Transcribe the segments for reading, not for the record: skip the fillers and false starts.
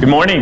Good morning,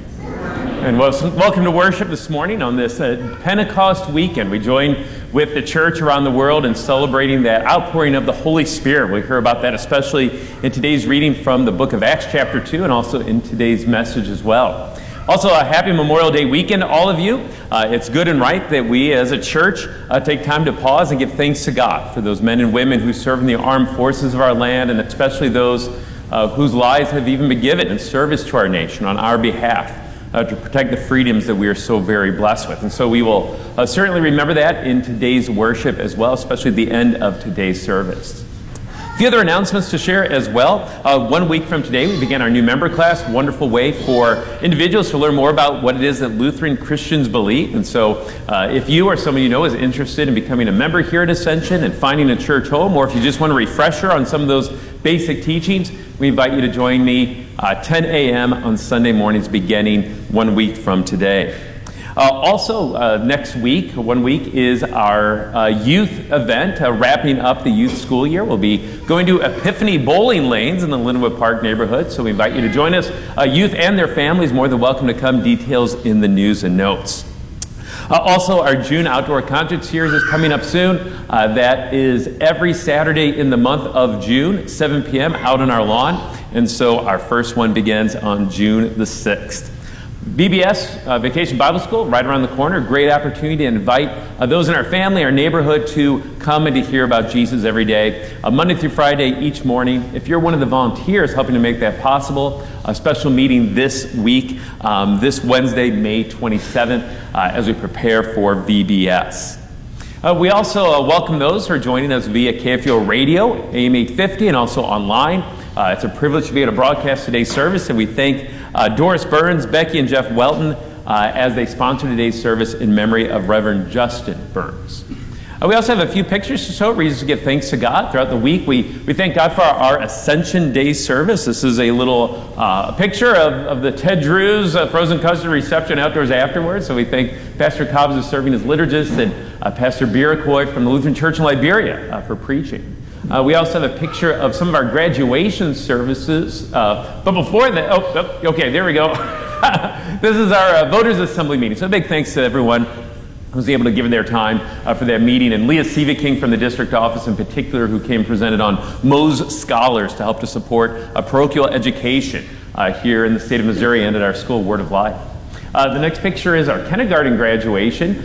and welcome to worship this morning on this Pentecost weekend. We join with the church around the world in celebrating that outpouring of the Holy Spirit. We'll hear about that especially in today's reading from the book of Acts chapter 2 and also in today's message as well. Also, a happy Memorial Day weekend to all of you. It's good and right that we as a church take time to pause and give thanks to God for those men and women who serve in the armed forces of our land, and especially those whose lives have even been given in service to our nation on our behalf to protect the freedoms that we are so very blessed with. And so we will certainly remember that in today's worship as well, especially at the end of today's service. A few other announcements to share as well. 1 week from today, we begin our new member class. Wonderful way for individuals to learn more about what it is that Lutheran Christians believe. And so if you or someone you know is interested in becoming a member here at Ascension and finding a church home, or if you just want a refresher on some of those basic teachings, we invite you to join me 10 a.m. on Sunday mornings beginning 1 week from today. Also, next week, 1 week, is our youth event, wrapping up the youth school year. We'll be going to Epiphany Bowling Lanes in the Linwood Park neighborhood, so we invite you to join us. Youth and their families more than welcome to come. Details in the news and notes. Also, our June Outdoor Concert Series is coming up soon. That is every Saturday in the month of June, 7 p.m. out on our lawn. And so our first one begins on June the 6th. VBS, Vacation Bible School, right around the corner. Great opportunity to invite those in our family, our neighborhood, to come and to hear about Jesus every day, Monday through Friday, each morning. If you're one of the volunteers helping to make that possible, a special meeting this week, this Wednesday, May 27th, as we prepare for VBS. We also welcome those who are joining us via KFUO Radio, AM 850, and also online. It's a privilege to be able to broadcast today's service, and we thank Doris Burns, Becky, and Jeff Welton as they sponsor today's service in memory of Reverend Justin Burns. We also have a few pictures to show, reasons to give thanks to God. Throughout the week, we thank God for our Ascension Day service. This is a little picture of the Ted Drew's frozen custard reception outdoors afterwards. So we thank Pastor Cobbs as serving as liturgist and Pastor Birakoy from the Lutheran Church in Liberia for preaching. We also have a picture of some of our graduation services. But before that, okay, there we go. This is our Voters Assembly meeting. So a big thanks to everyone who was able to give their time for that meeting. And Leah Sieveking from the district office in particular, who came presented on Moe's Scholars to help to support parochial education here in the state of Missouri and at our school, Word of Life. The next picture is our kindergarten graduation.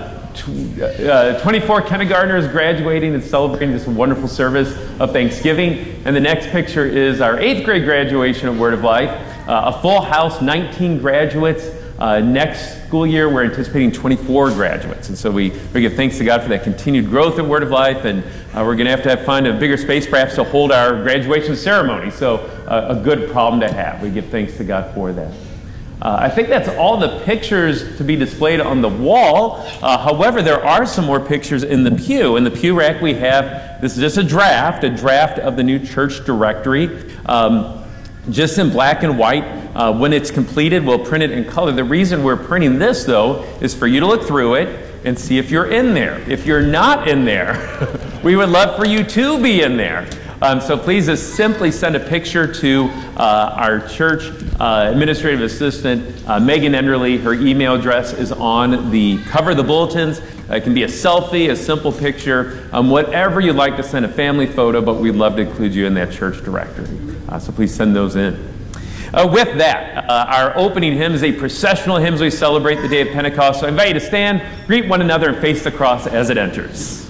24 kindergartners graduating and celebrating this wonderful service of Thanksgiving. And the next picture is our 8th grade graduation at Word of Life. A full house, 19 graduates. Next school year, we're anticipating 24 graduates. And so we give thanks to God for that continued growth at Word of Life. And we're going to have to find a bigger space perhaps to hold our graduation ceremony. So a good problem to have. We give thanks to God for that. I think that's all the pictures to be displayed on the wall. However, there are some more pictures in the pew. In the pew rack we have, this is just a draft of the new church directory, just in black and white. When it's completed, we'll print it in color. The reason we're printing this, though, is for you to look through it and see if you're in there. If you're not in there, we would love for you to be in there. So please just simply send a picture to our church administrative assistant, Megan Enderly. Her email address is on the cover of the bulletins. It can be a selfie, a simple picture, whatever you'd like to send, a family photo, but we'd love to include you in that church directory. So please send those in. With that, our opening hymn is a processional hymn as we celebrate the day of Pentecost. So I invite you to stand, greet one another, and face the cross as it enters.